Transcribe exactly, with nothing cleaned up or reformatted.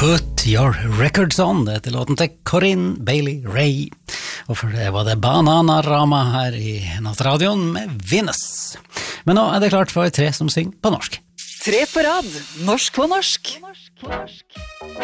Put Your Records On, det heter låten til Corinne Bailey Rae. Og for det var det Bananarama her i Nattradioen med Venus. Men nå er det klart for tre som synger på norsk. Tre på rad, norsk på norsk. På norsk, på norsk.